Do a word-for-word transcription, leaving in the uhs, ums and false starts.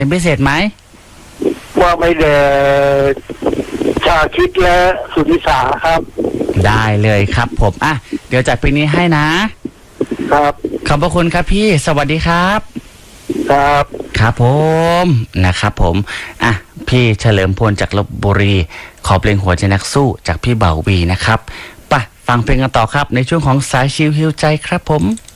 เป็นพิเศษไหมว่าไม่เดชาคิดและสุนิสาครับได้เลยครับผมอ่ะเดี๋ยวจัดเพลงนี้ให้นะครับขอบพระคุณครับพี่สวัสดีครับครับครับผมนะครับผมอ่ะพี่เฉลิมพลจากลพบุรีขอเพลงหัวใจนักสู้จากพี่เบาวีนะครับไปฟังเพลงกันต่อครับในช่วงของสายชิลฮิวใจครับผม